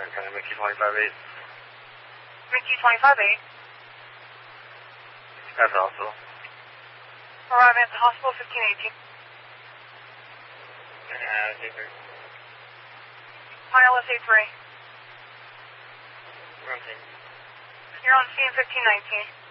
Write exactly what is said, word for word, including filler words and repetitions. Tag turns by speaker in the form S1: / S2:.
S1: Kind of Mickey twenty-five eight.
S2: Mickey twenty-five eight.
S1: That's also.
S2: Arriving at the hospital fifteen eighteen.
S1: Yeah, I think
S2: I L S A three.
S1: we're on scene.
S2: You're on scene fifteen nineteen.